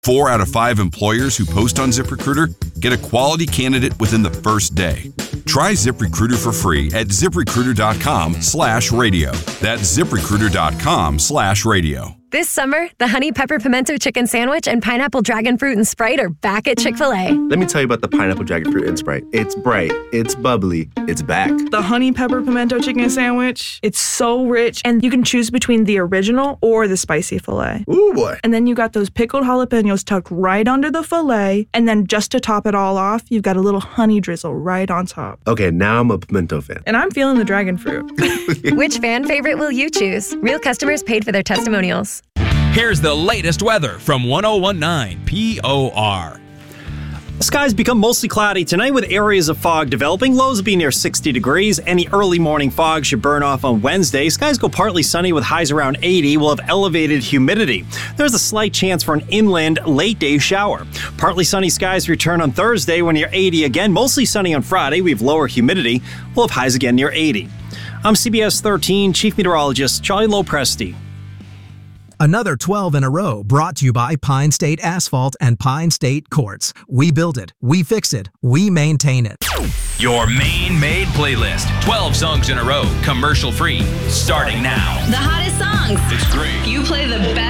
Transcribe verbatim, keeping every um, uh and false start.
Four out of five employers who post on ZipRecruiter get a quality candidate within the first day. Try ZipRecruiter for free at ZipRecruiter.com slash radio. That's ZipRecruiter.com slash radio. This summer, the Honey Pepper Pimento Chicken Sandwich and Pineapple Dragon Fruit and Sprite are back at Chick-fil-A. Let me tell you about the Pineapple Dragon Fruit and Sprite. It's bright, it's bubbly, it's back. The Honey Pepper Pimento Chicken Sandwich, it's so rich, and you can choose between the original or the spicy filet. Ooh, boy. And then you got those pickled jalapenos tucked right under the filet, and then just to top it all off, you've got a little honey drizzle right on top. Okay, now I'm a pimento fan. And I'm feeling the dragon fruit. Which fan favorite will you choose? Real customers paid for their testimonials. Here's the latest weather from one oh one point nine P O R. Skies become mostly cloudy tonight with areas of fog developing. Lows will be near sixty degrees. Any early morning fog should burn off on Wednesday. Skies go partly sunny with highs around eighty. We'll have elevated humidity. There's a slight chance for an inland late day shower. Partly sunny skies return on Thursday when near eighty again. Mostly sunny on Friday. We have lower humidity. We'll have highs again near eighty. I'm C B S thirteen Chief Meteorologist Charlie Lopresti. Another twelve in a row brought to you by Pine State Asphalt and Pine State Quartz. We build it, we fix it, we maintain it. Your Maine Made playlist. twelve songs in a row, commercial free, starting now. The hottest songs. It's great. You play the best